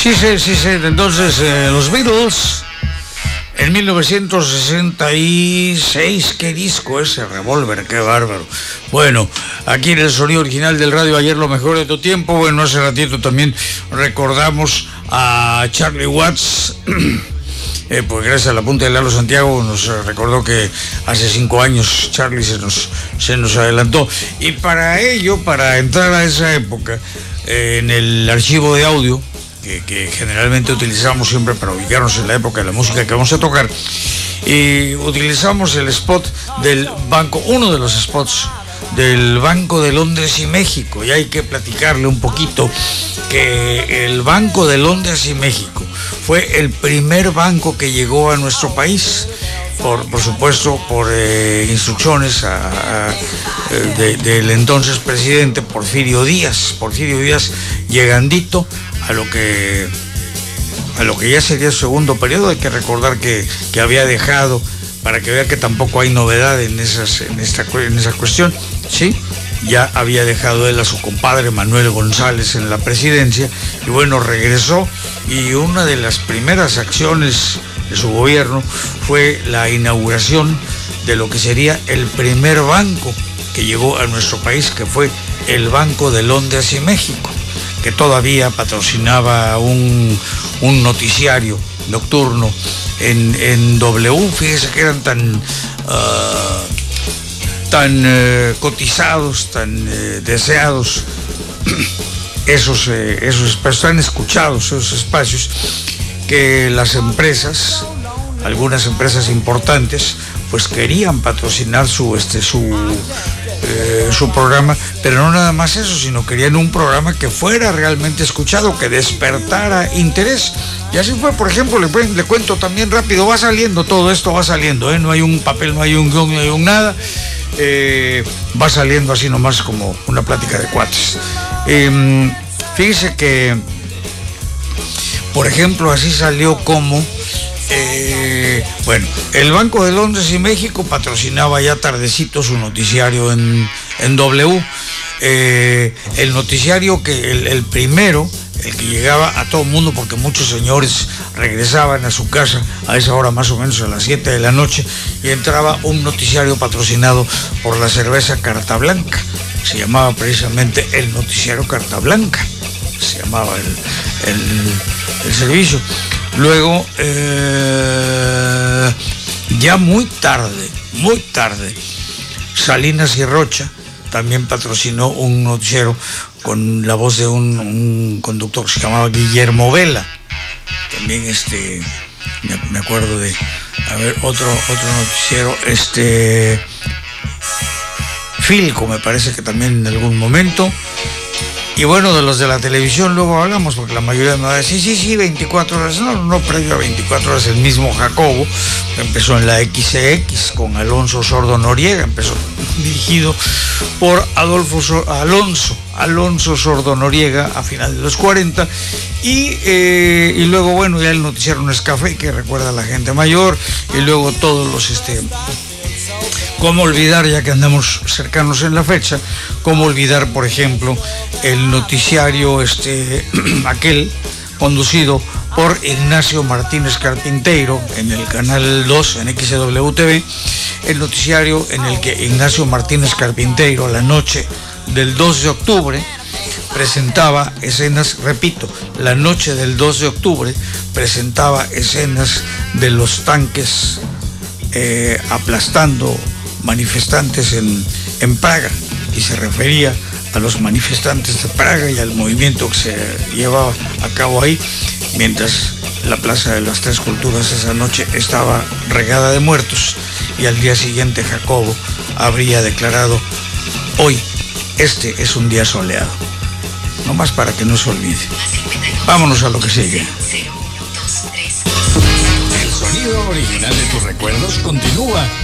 Sí. Entonces, los Beatles, en 1966, qué disco ese, Revolver, qué bárbaro. Bueno, aquí en el sonido original del radio, ayer lo mejor de tu tiempo. Bueno, hace ratito también recordamos a Charlie Watts. Pues gracias a la punta de Lalo Santiago nos recordó que hace 5 años Charlie se nos adelantó. Y para ello, para entrar a esa época, en el archivo de audio que generalmente utilizamos siempre para ubicarnos en la época de la música que vamos a tocar, y utilizamos el spot del banco, uno de los spots del Banco de Londres y México. Y hay que platicarle un poquito que el Banco de Londres y México fue el primer banco que llegó a nuestro país, por supuesto, por instrucciones del entonces presidente Porfirio Díaz, llegandito a lo que ya sería su segundo periodo. Hay que recordar que había dejado, para que vea que tampoco hay novedad en esa cuestión, ¿sí? Ya había dejado él a su compadre Manuel González en la presidencia, y bueno, regresó, y una de las primeras acciones de su gobierno fue la inauguración de lo que sería el primer banco que llegó a nuestro país, que fue el Banco de Londres y México, que todavía patrocinaba un noticiario nocturno en W. Fíjese que eran tan cotizados, tan deseados esos espacios, tan escuchados esos espacios, que las empresas, algunas empresas importantes, pues querían patrocinar su programa, pero no nada más eso, sino querían un programa que fuera realmente escuchado, que despertara interés. Y así fue. Por ejemplo, le cuento también rápido, va saliendo todo esto, no hay un papel, no hay un guión, no hay un nada, va saliendo así nomás como una plática de cuates. Fíjese que, por ejemplo, así salió como el Banco de Londres y México patrocinaba ya tardecito su noticiario en W. El noticiario el primero, el que llegaba a todo el mundo, porque muchos señores regresaban a su casa a esa hora, más o menos a las 7 de la noche, y entraba un noticiario patrocinado por la cerveza Carta Blanca. Se llamaba precisamente el noticiario Carta Blanca, se llamaba el servicio. Luego, ya muy tarde, Salinas y Rocha también patrocinó un noticiero con la voz de un conductor que se llamaba Guillermo Vela. También me acuerdo de, otro noticiero, Filco, me parece que también en algún momento. Y bueno, de los de la televisión luego hablamos, porque la mayoría me va a decir, sí, 24 horas. No, previo a 24 horas, el mismo Jacobo, que empezó en la XCX con Alonso Sordo Noriega, empezó dirigido por Alonso Sordo Noriega a final de los 40, y luego, bueno, ya el noticiero Nescafé, que recuerda a la gente mayor, y luego todos los ¿cómo olvidar, ya que andamos cercanos en la fecha, cómo olvidar, por ejemplo, el noticiario aquel conducido por Ignacio Martínez Carpinteiro en el Canal 2, en XWTV, el noticiario en el que Ignacio Martínez Carpinteiro, la noche del 2 de octubre, presentaba escenas, repito, la noche del 2 de octubre, presentaba escenas de los tanques aplastando manifestantes en Praga, y se refería a los manifestantes de Praga y al movimiento que se llevaba a cabo ahí, mientras la Plaza de las Tres Culturas esa noche estaba regada de muertos, y al día siguiente Jacobo habría declarado: hoy este es un día soleado. No más para que no se olvide. Vámonos a lo que sigue. El sonido original de tus recuerdos continúa